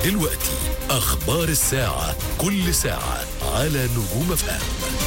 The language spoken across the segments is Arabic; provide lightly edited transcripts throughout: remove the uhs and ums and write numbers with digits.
ودلوقتي أخبار الساعة، كل ساعة على نجوم FM.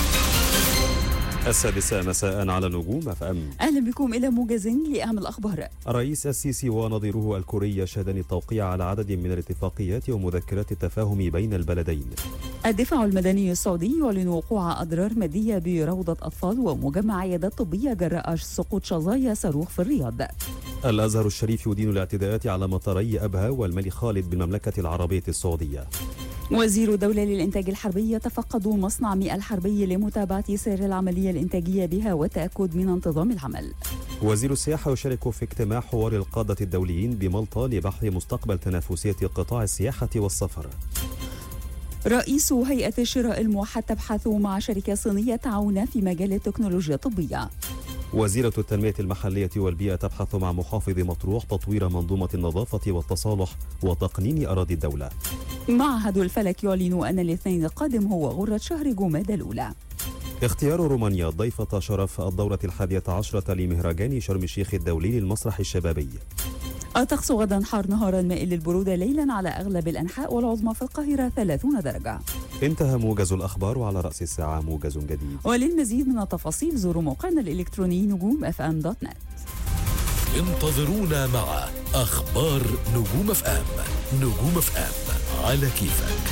6:00 مساء على نجوم FM. أهلا بكم إلى موجز لأهم الأخبار. الرئيس السيسي ونظيره الكوري يشهدان التوقيع على عدد من الاتفاقيات ومذكرات التفاهم بين البلدين. الدفاع المدني السعودي يعلن وقوع أضرار مادية بروضة أطفال ومجمع عيادات طبية جراء سقوط شظايا صاروخ في الرياض. الأزهر الشريف يدين الاعتداءات على مطاري أبها والملك خالد بالمملكة العربية السعودية. وزير الدولة للإنتاج الحربي يتفقد مصنع مياه الحربي لمتابعة سير العملية الإنتاجية بها والتأكد من انتظام العمل. وزير السياحة يشارك في اجتماع حوار القادة الدوليين بمالطا لبحث مستقبل تنافسية قطاع السياحة والسفر. رئيس هيئة الشراء الموحد تبحث مع شركة صينية تعاون في مجال التكنولوجيا الطبية. وزيرة التنمية المحلية والبيئة تبحث مع محافظ مطروح تطوير منظومة النظافة والتصالح وتقنين أراضي الدولة. معهد الفلك يعلن أن الاثنين القادم هو غرة شهر جمادى الأولى. اختيار رومانيا ضيفة شرف الدورة 11 لمهرجان شرم الشيخ الدولي للمسرح الشبابي. الطقس غدا حار نهارا مائل للبرودة ليلا على أغلب الأنحاء والعظمى في القاهرة 30 درجة. انتهى موجز الأخبار، وعلى رأس الساعة موجز جديد. وللمزيد من التفاصيل زوروا موقعنا الإلكتروني نجوم.fm.net. انتظرونا مع أخبار نجوم FM. نجوم FM على كيفك.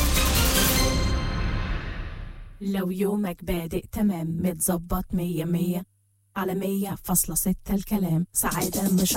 لو يومك بادئ تمام متظبط 100 على 100.6 الكلام سعادة مش